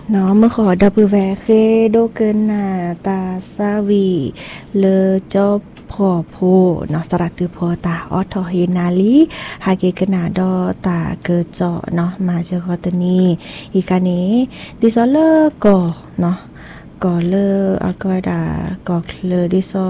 เนาะเมื่อขอดับเบิลแวร์เคโดเกินนาตาซาวีเลจอบพอโพเนาะสระตือพอตาออทอเฮนาลีฮาเกกนาดอตาเกิดเจาะเนาะมาเจอคอตนีอีกานี้ดิซอเลอร์ก่อเนาะก่อเลออากอดาก่อเลอดิซอ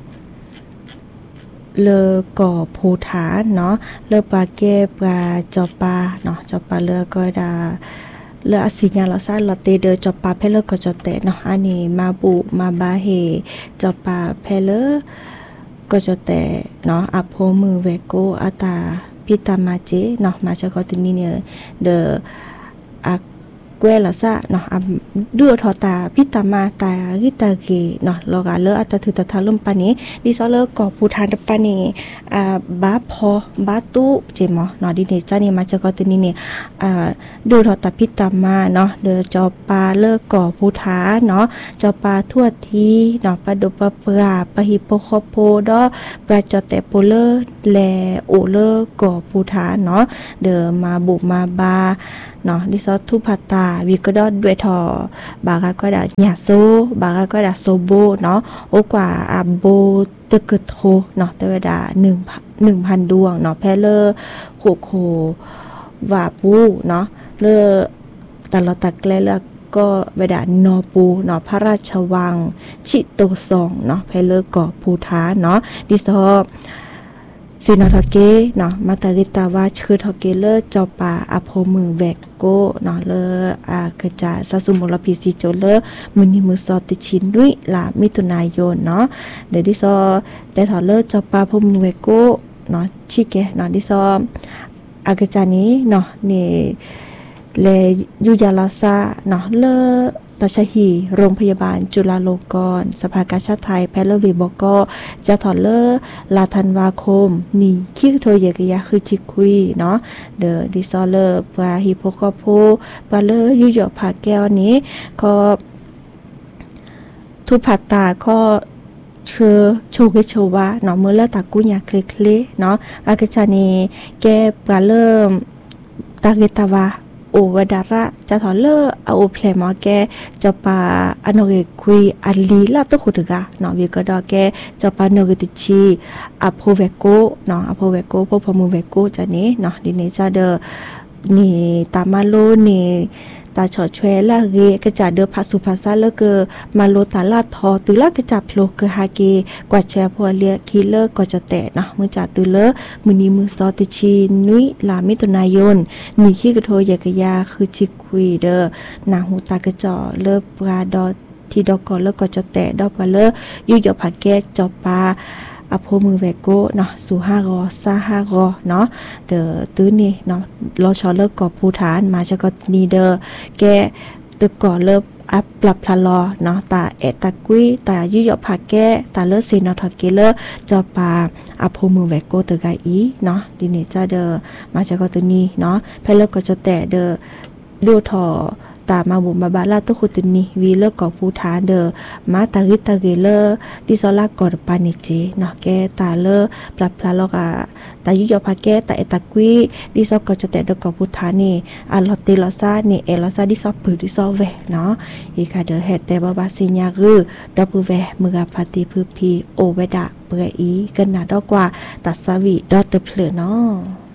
เลอก่อภูฐานเนาะเลอปาเกปาจอปาเนาะจอปาเลอก็ดาเลออสิญาลอซาลอเตเดอจอปาเพเลก็จอเตเนาะอันนี้มาบุมาบาเฮจอปาเพเลก็จอเตเนาะอโพมือเวโกอาตาพิตามาเจเนาะมาจากตินีเนี่ยเดออะเกวลาซาเนาะดูทอตาพิตามาตากิตาเกเนาะลอกาเลออัตถือตะทะลมปานี้ดิซอเลอกอภูฐานปานี้บาพอบาตุเจมอเนาะดิเนจานี่มาจากตินีเนี่ยดูทอตาพิตามาเนาะเดอจอปาเลอกอภูฐานเนาะจอปาทั่วทีเนาะปะดุปะปราปะหิโปคอโพดอปราจอเตโปเลแลโอเลกอภูฐานเนาะเดอมาบุมาบาเนาะดิซอทุพัตตาวิกดอด้วยทอบากาก็ดาญาโซบากาก็ดาโซโบเนาะโอกว่าอาโบตะกึดโทเนาะแต่เวลา1,000 ดวงเนาะแพเลอโคโควาปูเนาะเลอตลอดตักแลแล้วก็เวลานอปูเนาะพระราชวังชิโตซองเนาะแพเลอก่อภูฐานเนาะดิซอสินอทอเกเนาะมาตาริตาวาชื่อทอเกเลอร์จอปาอโพมือแวกโกเนาะเลอกระจาซาซุมลพิซิโจเลอร์มุนิมุซอติชินด้วยลามิถุนายนเนาะเดดิซอแต่ทอเลอร์จอปาโพมือแวกโกเนาะชิเกเนาะดิซออากระจานี้เนาะนี่เลยุยาลาซาเนาะเลอตาชหีโรงพยาบาลจุฬาลงกรณ์สภากาชาดไทยแพทย์วีบอกก็จะถอดเลอลาธันวาคมนี่คิกโทเยกยาคือจิคุยเนาะเดอดิซอเลอร์ปาฮิโปโคโพปาเลอยุยอผาแก้วนี้ก็ทุพัตตาก็เชื่อโชกิโชวะเนาะเมื่อเลตากุญยาเคลเนาะอากาชานีแกปาเริ่มตาเกตาวาโอวดาระจะถอเลอเอาเพลมอแกจะปาอนเกคุยอัลลีลาตุขุดกะเนาะวิกดอแกจะปาโนกติชีอโพเวโกเนาะอโพเวโกพพมูเวโกจะนี้เนาะดิเนจาเดนี่ตามาโลนี่ตาชอช่วยละเกกระจาเดอภาสุภาษาเลเกมาโลตาลาทอตือละกระจาโพลเกฮาเกกว่าแชพัวเลียคิเลอร์ก็จะแตะเนาะมือจาตือเลมือนี้มือซอติชีนุยลามิถุนายนมีขี้กระโทยกยาคือจิคุยเดอนาหูตากระจอเลปราดอที่ดอกกอเลก็จะแตะดอกปลาเลยุยอผักแก้จอปาอโพมือแวโกเนาะสู่5 รอซา5 รอเนาะเดอตื้อนี่เนาะรอชอเลิกก่อภูฐานมาจะก็นีเดอแกตึกก่อเลิกอัปรับพลลอเนาะตาเอตะกุ้ยตายุยอผักแก้ตาเลเซนอทอเกเลจอปาอโพมือแวโกตะกาอีเนาะดิเนจ้าเดอมาจะก็ตื้อนี่เนาะเพลก็จะแตะเดอดูทอตามาบุมาบาลาตุคุตินีวีเลกอภูฐานเดอมาตาริตาเกเลดิซอลากอดปานิเจเนาะแกตาเลปรับพลาลอกาตายุยอพาแกตาเอตะกุยดิซอกอจะแตะเดกอภูฐานนี่อัลลอเตลอซานี่เอลอซาดิซอปือดิซอเวเนาะอีกาเดอเฮเตบาบาซิญารือดับเวมือกาพาติพืพีโอเวดาเปรอีกันนาดอกว่าตัสสวีดอเตเพลเนาะ